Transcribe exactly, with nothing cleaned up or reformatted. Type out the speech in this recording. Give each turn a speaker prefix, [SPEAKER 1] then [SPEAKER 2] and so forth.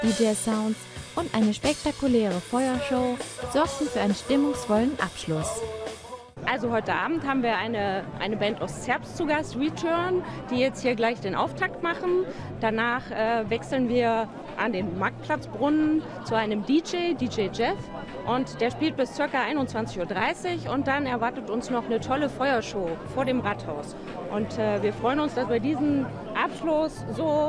[SPEAKER 1] D J-Sounds und eine spektakuläre Feuershow sorgten für einen stimmungsvollen Abschluss.
[SPEAKER 2] Also heute Abend haben wir eine, eine Band aus Zerbst zu Gast, Return, die jetzt hier gleich den Auftakt machen. Danach äh, wechseln wir an den Marktplatzbrunnen zu einem D J, D J Jeff. Und der spielt bis ca. einundzwanzig Uhr dreißig und dann erwartet uns noch eine tolle Feuershow vor dem Rathaus. Und äh, wir freuen uns, dass wir diesen Abschluss so